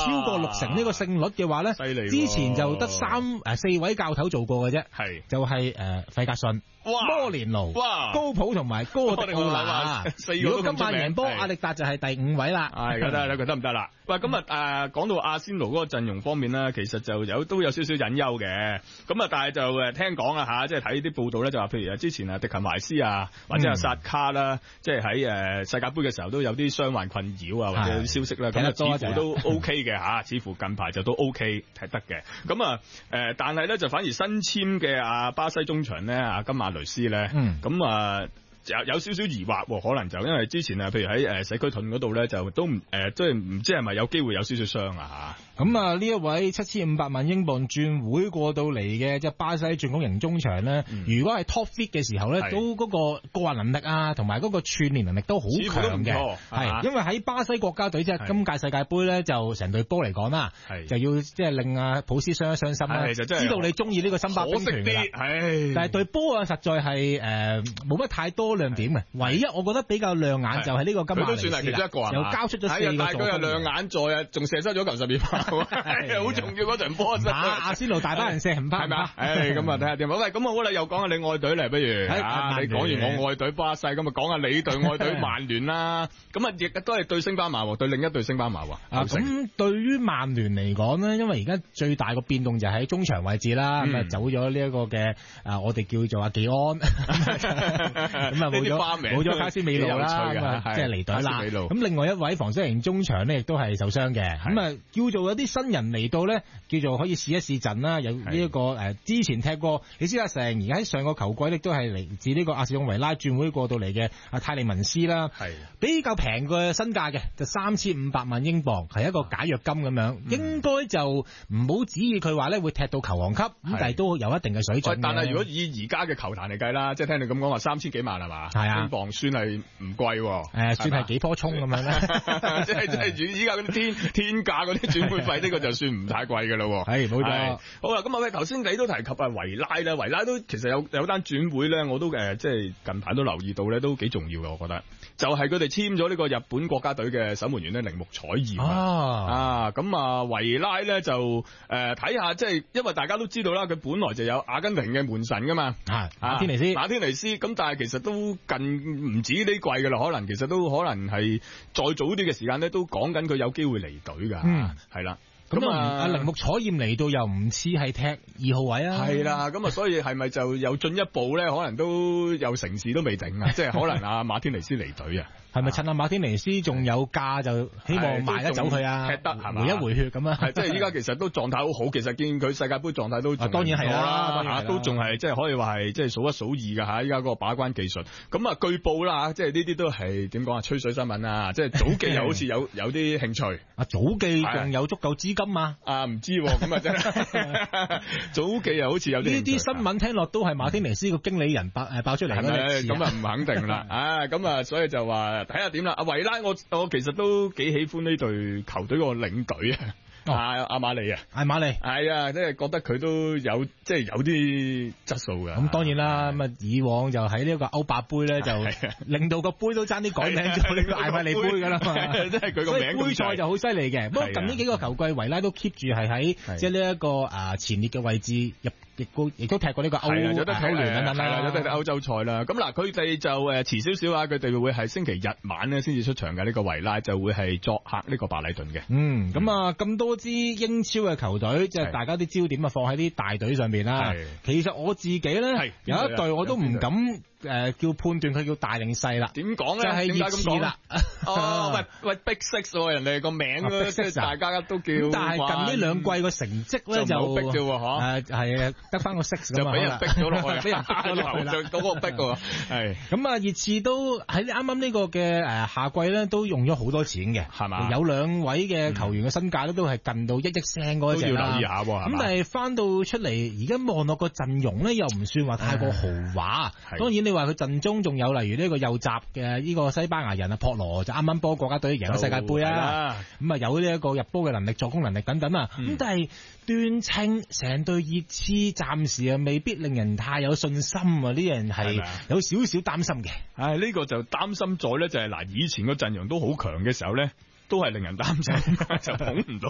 超過60%呢個勝率嘅話咧， 犀利。 之前就得4位教頭做過嘅啫， 係就係費格遜、摩連奴、高普同埋哥迪奧拿。如果今晚贏波，阿力達就係第5位啦。 係覺得唔得啦？喂，咁講到阿仙奴嗰個陣容方面咧，其實就都有少少隱憂嘅。咁但係就聽講啦吓，即係睇啲報道咧，就話譬如之前迪勤懷斯啊，或者薩卡啦，即係喺世界盃嘅時候都有啲傷患困擾啊，或者有啲消息啦，咁似乎都 OK 嘅吓，似乎近排就都 OK 踢得嘅。咁但係咧就反而新簽嘅巴西中場咧金馬雷斯咧，咁有少少疑惑，可能就因為之前譬如喺社區盾嗰度咧，就都即係唔知係咪有機會有少少傷啊吓。 咁呢一位7500萬英鎊轉會過到嚟嘅即係巴西進攻型中場咧，如果係 top fit 嘅時候咧，都嗰個個人能力啊，同埋嗰個串聯能力都好強嘅。係因為喺巴西國家隊即係今屆世界盃咧，就成隊波嚟講啦，就要即係令阿普斯傷一傷心啦。知道你中意呢個森巴兵團㗎啦，但係隊波實在係冇乜太多亮點嘅，唯一我覺得比較亮眼就係呢個金馬雷斯， 佢都算係其中一個啊， 又交出咗4個助攻， 但係佢又亮眼在啊，仲射失咗球12碼，好重要嗰場波。 阿仙奴大班人射唔怕， 係咪啊？咁睇下點。喂，咁好啦，又講下你愛隊嚟，不如你講完我愛隊巴西，咁講下你對愛隊曼聯啦。咁亦都係對升班馬，對另一隊升班馬。 咁對於曼聯嚟講呢，因為而家最大個變動就喺中場位置啦，咁走咗呢一個嘅我哋叫做阿技安，咁冇咗卡斯美路啦，即係離隊啦。咁另外一位防守型中場呢，亦都係受傷嘅。咁叫做有啲新人嚟到呢，叫做可以試一試陣啦。有呢一個之前踢過李斯特城，而家喺上個球季亦都係嚟自呢個阿士東維拉轉會過到嚟嘅阿泰利文斯啦。比較平嘅身價嘅，就3500萬英鎊，係一個解約金咁樣。應該就唔好指意佢話咧會踢到球王級，咁但係都有一定嘅水準。 但係如果以而家嘅球壇嚟計啦，即係聽你咁講話3000幾萬係嘛？ 係啊， 英鎊算係唔貴， 算係幾棵葱咁樣啦。 即係依家嗰啲天價嗰啲轉會費，呢個就算唔太貴㗎咯。 係冇錯。 好啦，咁喂，頭先你都提及維拉啦，維拉都其實有單轉會咧，我都即係近排都留意到咧，都幾重要嘅，我覺得就係佢哋簽咗呢個日本國家隊嘅守門員咧，鈴木彩艷咁維拉咧就睇下，即係因為大家都知道啦，佢本來就有阿根廷嘅門神噶嘛，馬天尼斯咁，但係其實都近唔止呢季噶啦，可能其實都可能係再早啲嘅時間咧，都講緊佢有機會離隊噶，係啦。 咁阿鈴木彩艷嚟到又唔似係踢2號位啊， 係啦，咁所以係咪就有進一步咧？可能都有成事都未定啊，即係可能阿馬天尼斯離隊啊。 係咪趁阿馬天尼斯仲有價就希望賣得走佢啊？ 踢得係嘛， 回一回血咁啊！ 即係依家其實都狀態好好，其實見佢世界盃狀態都當然係啦， 都仲係即係可以話係即係數一數二㗎嚇。依家嗰個把關技術，咁據報啦，即係呢啲都係點講啊？吹水新聞啊！即係祖記又好似有啲興趣， 祖記仲有足夠資金嘛？ 唔知咁啊真係，祖記又好似有啲呢啲新聞聽落都係馬天尼斯個經理人爆出嚟嘅， 咁唔肯定啦。咁所以就話。睇下點啦，阿維拉我其實都幾喜歡呢隊球隊個領隊阿馬利艾馬利係啊，即係覺得佢都有即係有啲質素嘅。 咁當然啦，咁以往就喺呢個歐霸杯咧，就令到個杯都爭啲改名做呢個艾馬利杯噶啦嘛， 即係佢個名。 杯賽就好犀利嘅。不過近呢幾個球季維拉都 keep 住係喺即係呢一個前列嘅位置入。亦都踢過呢個歐聯等等啦， 有得踢歐洲賽啦。咁嗱，佢哋就遲少少啊，佢哋會係星期日晚咧先至出場嘅。呢個維拉就會係作客呢個白禮頓嘅。 咁咁多支英超嘅球隊，即係大家啲焦點放喺啲大隊上邊啦。其實我自己咧有一隊我都唔敢叫判斷佢叫大定細啦。 點講咧？ 就係熱刺啦。 喂 Big Six 人哋個名即係大家都叫。 但係近呢2季個成績咧就好逼啫喎， 係得翻個 6 就俾人逼咗落去， 俾人逼咗落去啦， 嗰個逼喎。係咁熱刺都喺啱啱呢個嘅夏季咧，都用咗好多錢嘅，係嘛？有2位嘅球員嘅身價咧，都係近到1億聲嗰隻啦。 都要留意下喎。 咁但係翻到出嚟，而家望落個陣容咧，又唔算話太過豪華。當然你話佢陣中仲有例如呢個右閘嘅呢個西班牙人博羅，就啱啱幫國家隊贏咗世界盃啊。咁有呢一個入波嘅能力、助攻能力等等啊。咁但係斷稱成隊熱刺暫時未必令人太有信心啊！呢人係有少少擔心嘅。 呢個就擔心在咧，就係以前個陣容都好強嘅時候咧，都係令人擔心，就捧唔到